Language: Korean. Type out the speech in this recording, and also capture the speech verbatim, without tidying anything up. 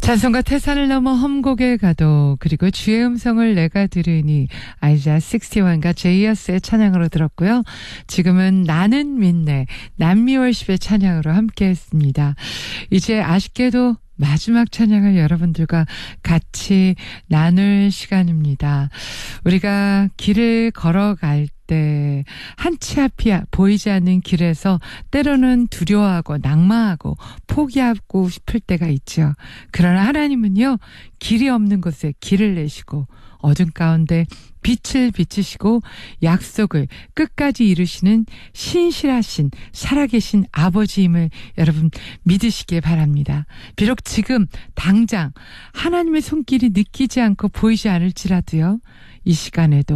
찬송가 태산을 넘어 험곡에 가도 그리고 주의 음성을 내가 들으니 아이자 육십일과 제이어스의 찬양으로 들었고요. 지금은 나는 믿네 남미월십의 찬양으로 함께했습니다. 이제 아쉽게도 마지막 찬양을 여러분들과 같이 나눌 시간입니다. 우리가 길을 걸어갈 때 한 치 앞이 보이지 않는 길에서 때로는 두려워하고 낙망하고 포기하고 싶을 때가 있죠. 그러나 하나님은요, 길이 없는 곳에 길을 내시고 어둠 가운데 빛을 비추시고 약속을 끝까지 이루시는 신실하신 살아계신 아버지임을 여러분 믿으시길 바랍니다. 비록 지금 당장 하나님의 손길이 느끼지 않고 보이지 않을지라도요, 이 시간에도